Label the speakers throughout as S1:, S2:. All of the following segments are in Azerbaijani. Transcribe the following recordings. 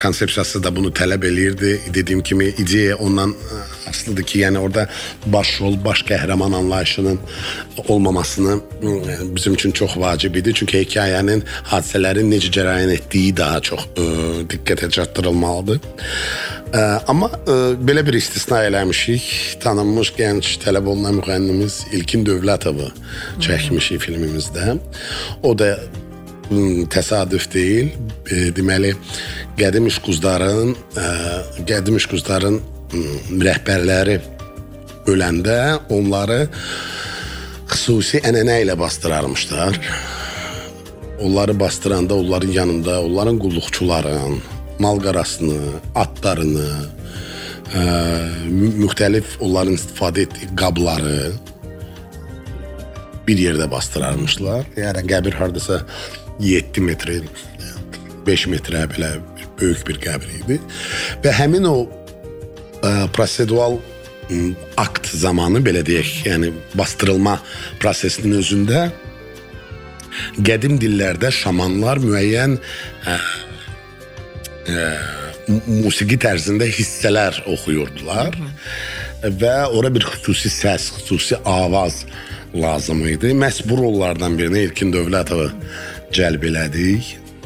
S1: konsepsiyası da bunu tələb eləyirdi. Dediyim kimi ideya ondan asılıdır ki, yəni orada başrol, baş qəhrəman anlayışının olmamasını bizim üçün çox vacib idi. Çünki hekayənin, hadisələrin necə cərəyan etdiyi daha çox diqqətə çatdırılmalıdır. Amma belə bir istisna eləmişik. Tanınmış gənc tələb olunan müğənnimiz İlkin Dövlətovu çəkmişik filmimizdə. O da təsadüf deyil. Deməli, qədim işquzların rəhbərləri öləndə onları xüsusi ənənə ilə bastırarmışlar. Onları bastıranda onların yanında onların qulluqçuların malqarasını, atlarını, müxtəlif onların istifadə etdiyi qabları bir yerdə bastırarmışlar. Yəni qəbir hardasa 7 metre, 5 metrə belə böyük bir qəbir idi. Və həmin o prosedural akt zamanı, belə deyək, yəni bastırılma prosesinin özündə qədim dillərdə şamanlar müəyyən musiqi tərzində hissələr oxuyurdular və ora bir xüsusi səs, xüsusi avaz lazım idi. Məhz bu rollardan birini İlkin Dövlətovu cəlb elədik.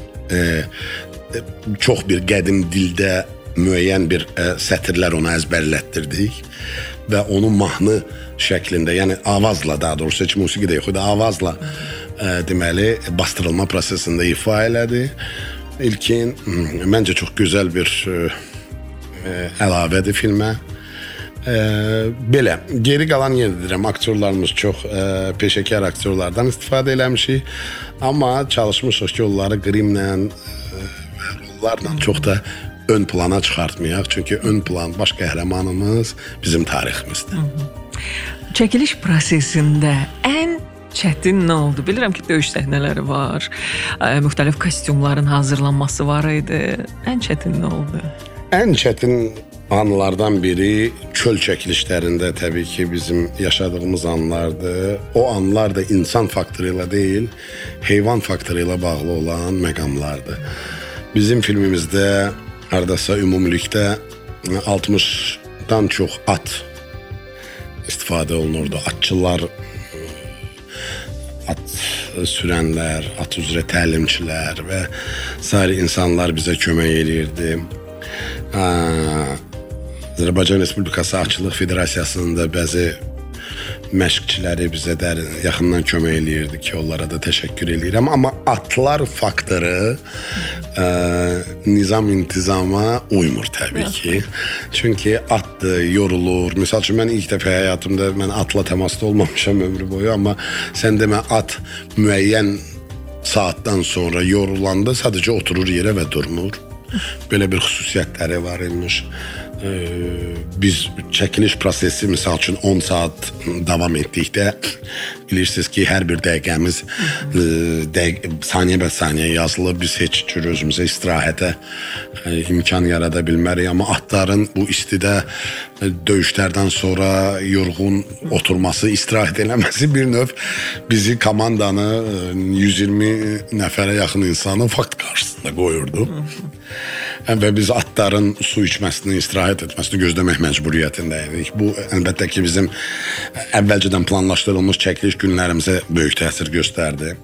S1: Çox bir qədim dildə müəyyən bir sətirlər ona əzbərlətdirdik və onu mahnı şəklində, yəni avazla, daha doğrusu heç musiqi də yox idi, avazla deməli bastırılma prosesində ifa elədi. İlkin məncə çox gözəl bir əlavədir filmə. Belə, geri qalan yenə deyirəm, aktyorlarımız çox peşəkar aktyorlardan istifadə eləmişik, amma çalışmışıq ki, onları qrimlə və rollarla çox da ön plana çıxartmayaq, çünki ön plan, baş qəhrəmanımız bizim tariximizdir.
S2: Çəkiliş prosesində ən çətin nə oldu? Bilirəm ki, döyüş səhnələri var, müxtəlif kostyumların hazırlanması var idi. Ən çətin nə oldu? Ən
S1: çətin anlardan biri çöl çəkilişlərində təbii ki bizim yaşadığımız anlardır. O anlar da insan faktoru ilə deyil, heyvan faktoru ilə bağlı olan məqamlardır. Bizim filmimizdə hardasa ümumilikdə 60-dan çox at istifadə olunurdu. Atçılar, at sürənlər, at üzrə təlimçilər və sair insanlar bizə kömək edirdi. Azərbaycan Respublikası Atçılıq Federasiyasının da bəzi məşqçiləri bizə yaxından kömək eləyirdi ki, onlara da təşəkkür eləyirəm. Amma atlar faktoru nizam-intizama uymur təbii ki. Çünki atdır, yorulur. Misal üçün, mən ilk dəfə həyatımda atla təmasda olmamışam ömrü boyu, amma sən demə at müəyyən saatdan sonra yorulanda sadəcə oturur yerə və durmur. Belə bir xüsusiyyətləri var imiş. Biz çəkiliş prosesi misal üçün 10 saat davam etdikdə bilirsiniz ki, hər bir dəqiqəmiz saniyə bə saniyə yazılır. Biz heç cür özümüzə istirahətə imkan yarada bilmərik, amma atların bu istidə döyüşlərdən sonra yorğun oturması, istirahət eləməsi bir növ bizi, komandanı 120 nəfərə yaxın insanı fakt qarşısında qoyurdu. Və biz atların su içməsini, istirahət etməsini gözləmək məcburiyyətindəydik. Bu, əlbəttə ki, bizim əvvəlcədən planlaşdırılmış çəkiliş günlərimizə böyük təsir göstərdi.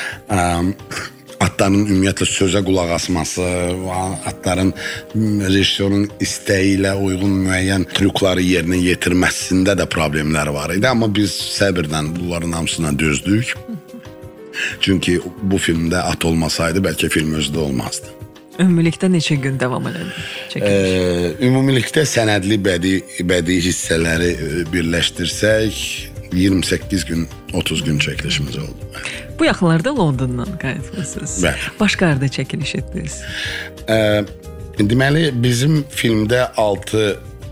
S1: Atların ümumiyyətlə sözə qulaq asması, atların rejissorun istəyi ilə uyğun müəyyən trükları yerinə yetirməsində də problemlər var idi. Amma biz səbirlə bunların hamısına dözdük. Çünki bu filmdə at olmasaydı, bəlkə film özü də olmazdı.
S2: Ümumilikdə neçə gün davam elədi çəkiliş?
S1: Ümumilikdə sənədli bədii hissələri birləşdirsək 28 gün, 30 gün çəkilişimiz oldu.
S2: Bu yaxınlarda Londondan qayıtmısınız.
S1: Bəli.
S2: Başqa yerdə çəkiliş etdiniz?
S1: Deməli, bizim filmdə 6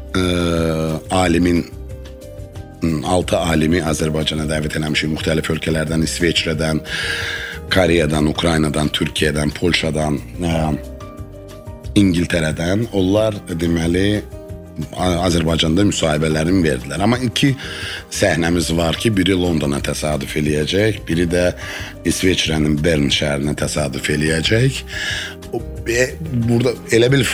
S1: alimi Azərbaycana dəvət eləmişik. Müxtəlif ölkələrdən, İsveçrədən, Koreyadan, Ukraynadan, Türkiyədən, Polşadan, İngiltərədən. Onlar deməli Azərbaycanda müsahibələrini verdilər. Amma 2 səhnəmiz var ki, biri Londona təsadüf eləyəcək, biri də İsveçrənin Bern şəhərinə təsadüf eləyəcək. burada elə bil